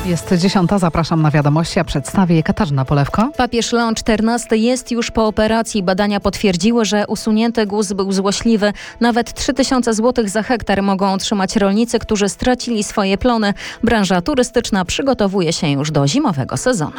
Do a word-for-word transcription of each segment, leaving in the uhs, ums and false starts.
Jest dziesiąta, zapraszam na wiadomości, a przedstawię je Katarzyna Polewko. Papież Leon czternasty jest już po operacji. Badania potwierdziły, że usunięty guz był złośliwy. Nawet trzy tysiące złotych za hektar mogą otrzymać rolnicy, którzy stracili swoje plony. Branża turystyczna przygotowuje się już do zimowego sezonu.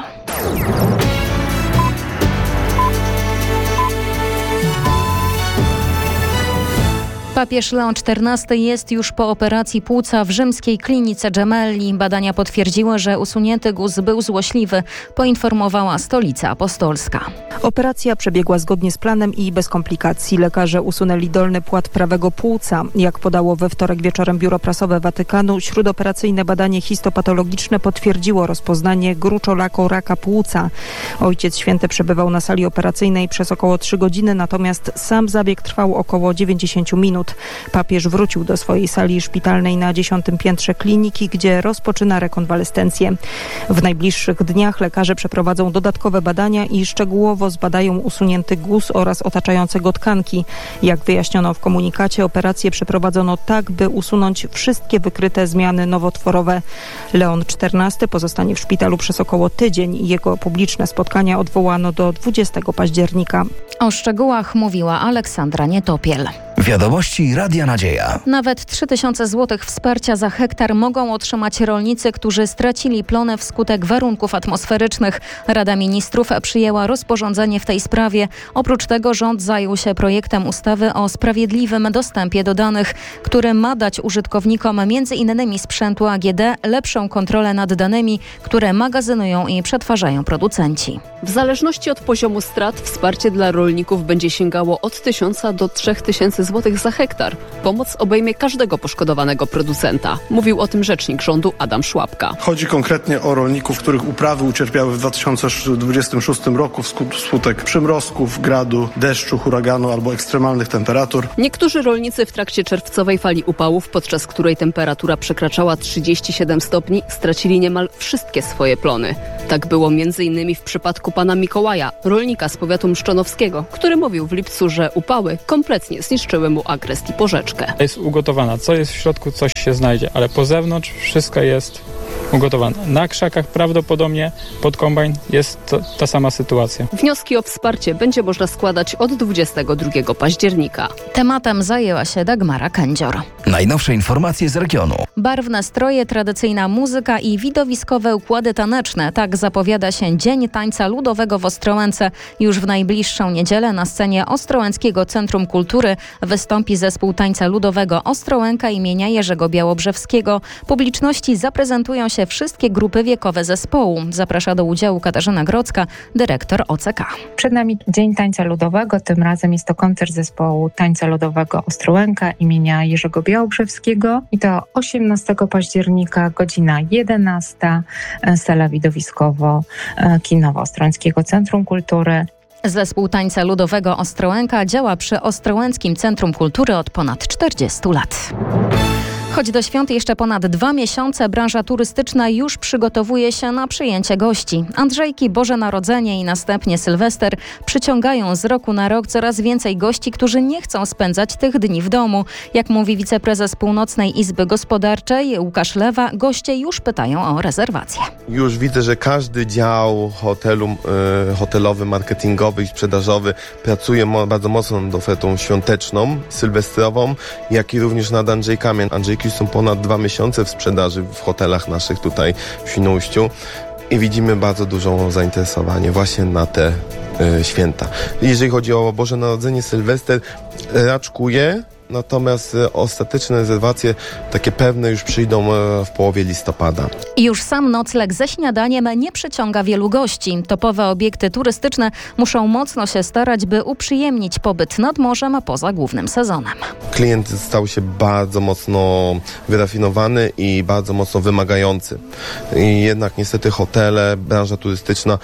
Papież Leon czternasty jest już po operacji płuca w rzymskiej klinice Gemelli. Badania potwierdziły, że usunięty guz był złośliwy, poinformowała Stolica Apostolska. Operacja przebiegła zgodnie z planem i bez komplikacji. Lekarze usunęli dolny płat prawego płuca. Jak podało we wtorek wieczorem biuro prasowe Watykanu, śródoperacyjne badanie histopatologiczne potwierdziło rozpoznanie gruczołaka raka płuca. Ojciec Święty przebywał na sali operacyjnej przez około trzy godziny, natomiast sam zabieg trwał około dziewięćdziesiąt minut. Papież wrócił do swojej sali szpitalnej na dziesiątym piętrze kliniki, gdzie rozpoczyna rekonwalescencję. W najbliższych dniach lekarze przeprowadzą dodatkowe badania i szczegółowo zbadają usunięty guz oraz otaczające go tkanki. Jak wyjaśniono w komunikacie, operację przeprowadzono tak, by usunąć wszystkie wykryte zmiany nowotworowe. Leon czternasty pozostanie w szpitalu przez około tydzień. Jego publiczne spotkania odwołano do dwudziestego października. O szczegółach mówiła Aleksandra Nietopiel. Wiadomości Radia Nadzieja. Nawet trzy tysiące złotych wsparcia za hektar mogą otrzymać rolnicy, którzy stracili plony wskutek warunków atmosferycznych. Rada Ministrów przyjęła rozporządzenie w tej sprawie. Oprócz tego rząd zajął się projektem ustawy o sprawiedliwym dostępie do danych, który ma dać użytkownikom między innymi sprzętu A G D lepszą kontrolę nad danymi, które magazynują i przetwarzają producenci. W zależności od poziomu strat wsparcie dla rolników będzie sięgało od tysiąca do trzech tysięcy złotych za hektar. Pomoc obejmie każdego poszkodowanego producenta. Mówił o tym rzecznik rządu Adam Szłapka. Chodzi konkretnie o rolników, których uprawy ucierpiały w dwa tysiące dwudziestym szóstym roku wskutek przymrozków, gradu, deszczu, huraganu albo ekstremalnych temperatur. Niektórzy rolnicy w trakcie czerwcowej fali upałów, podczas której temperatura przekraczała trzydzieści siedem stopni, stracili niemal wszystkie swoje plony. Tak było między innymi w przypadku pana Mikołaja, rolnika z powiatu mszczonowskiego, który mówił w lipcu, że upały kompletnie zniszczyły mu agrest i porzeczkę. Jest ugotowana, co jest w środku, coś się znajdzie, ale po zewnątrz wszystko jest ugotowane. Na krzakach prawdopodobnie pod kombajn jest to, ta sama sytuacja. Wnioski o wsparcie będzie można składać od dwudziestego drugiego października. Tematem zajęła się Dagmara Kędzior. Najnowsze informacje z regionu. Barwne stroje, tradycyjna muzyka i widowiskowe układy taneczne. Tak zapowiada się Dzień Tańca Ludowego w Ostrołęce. Już w najbliższą niedzielę na scenie Ostrołęckiego Centrum Kultury wystąpi zespół tańca ludowego Ostrołęka imienia Jerzego Białobrzewskiego. Publiczności zaprezentują się wszystkie grupy wiekowe zespołu. Zaprasza do udziału Katarzyna Grodzka, dyrektor O C K. Przed nami Dzień Tańca Ludowego. Tym razem jest to koncert zespołu tańca ludowego Ostrołęka imienia Jerzego Białobrzewskiego. I to osiemnastego października, godzina jedenasta, sala widowiskowo-kinowa Ostrołęckiego Centrum Kultury. Zespół tańca ludowego Ostrołęka działa przy Ostrołęckim Centrum Kultury od ponad czterdziestu lat. Choć do świąt jeszcze ponad dwa miesiące, branża turystyczna już przygotowuje się na przyjęcie gości. Andrzejki, Boże Narodzenie i następnie Sylwester przyciągają z roku na rok coraz więcej gości, którzy nie chcą spędzać tych dni w domu. Jak mówi wiceprezes Północnej Izby Gospodarczej Łukasz Lewa, goście już pytają o rezerwacje. Już widzę, że każdy dział hotelu, y, hotelowy, marketingowy i sprzedażowy pracuje mo- bardzo mocno nad ofertą świąteczną, sylwestrową, jak i również nad Andrzejkami. Andrzejki są ponad dwa miesiące w sprzedaży w hotelach naszych tutaj w Świnoujściu i widzimy bardzo dużą zainteresowanie właśnie na te y, święta. Jeżeli chodzi o Boże Narodzenie, Sylwester, raczkuje, natomiast ostateczne rezerwacje, takie pewne, już przyjdą w połowie listopada. Już sam nocleg ze śniadaniem nie przyciąga wielu gości. Topowe obiekty turystyczne muszą mocno się starać, by uprzyjemnić pobyt nad morzem poza głównym sezonem. Klient stał się bardzo mocno wyrafinowany i bardzo mocno wymagający. I jednak niestety hotele, branża turystyczna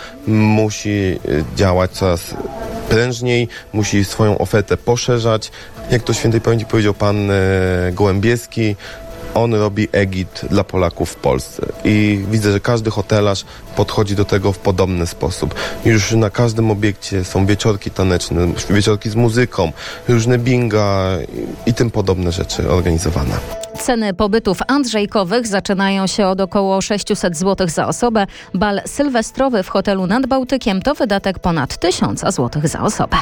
musi działać coraz prężniej, musi swoją ofertę poszerzać. Jak to świętej pamięci powiedział pan e, Gołębieski, on robi Egid dla Polaków w Polsce. I widzę, że każdy hotelarz podchodzi do tego w podobny sposób. Już na każdym obiekcie są wieczorki taneczne, wieczorki z muzyką, różne binga i, i tym podobne rzeczy organizowane. Ceny pobytów andrzejkowych zaczynają się od około sześćset złotych za osobę. Bal sylwestrowy w hotelu nad Bałtykiem to wydatek ponad tysiąc złotych za osobę.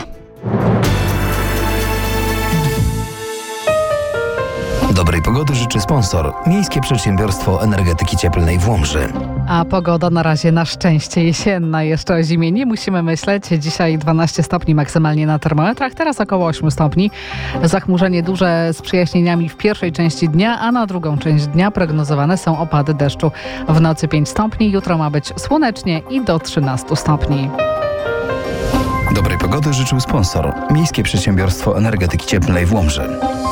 Dobrej pogody życzy sponsor. Miejskie Przedsiębiorstwo Energetyki Cieplnej w Łomży. A pogoda na razie na szczęście jesienna. Jeszcze o zimie nie musimy myśleć. Dzisiaj dwanaście stopni maksymalnie na termometrach, teraz około osiem stopni. Zachmurzenie duże z przejaśnieniami w pierwszej części dnia, a na drugą część dnia prognozowane są opady deszczu. W nocy pięć stopni, jutro ma być słonecznie i do trzynastu stopni. Dobrej pogody życzył sponsor. Miejskie Przedsiębiorstwo Energetyki Cieplnej w Łomży.